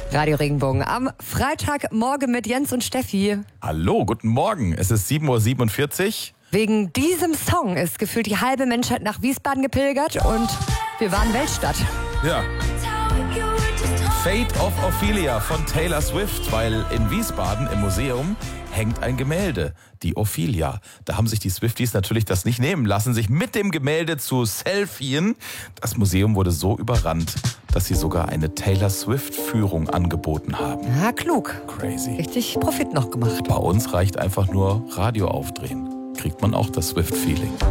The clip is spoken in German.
Radio Regenbogen am Freitagmorgen mit Jens und Steffi. Hallo, guten Morgen. Es ist 7:47 Uhr. Wegen diesem Song ist gefühlt die halbe Menschheit nach Wiesbaden gepilgert und wir waren Weltstadt. Ja. Fate of Ophelia von Taylor Swift, weil in Wiesbaden im Museum hängt ein Gemälde, die Ophelia. Da haben sich die Swifties natürlich das nicht nehmen lassen, sich mit dem Gemälde zu selfien. Das Museum wurde so überrannt, dass sie sogar eine Taylor Swift-Führung angeboten haben. Ja, klug. Crazy. Richtig Profit noch gemacht. Bei uns reicht einfach nur Radio aufdrehen. Kriegt man auch das Swift-Feeling.